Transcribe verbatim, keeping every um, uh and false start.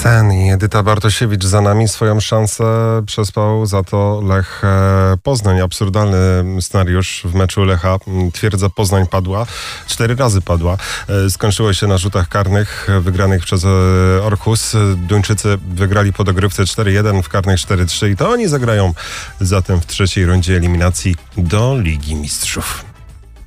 Sen i Edyta Bartosiewicz za nami. Swoją szansę przespał za to Lech Poznań. Absurdalny scenariusz w meczu Lecha. Twierdza Poznań padła. Cztery razy padła. Skończyło się na rzutach karnych wygranych przez Orhus. Duńczycy wygrali po dogrywce cztery jeden, w karnych cztery trzy i to oni zagrają zatem w trzeciej rundzie eliminacji do Ligi Mistrzów.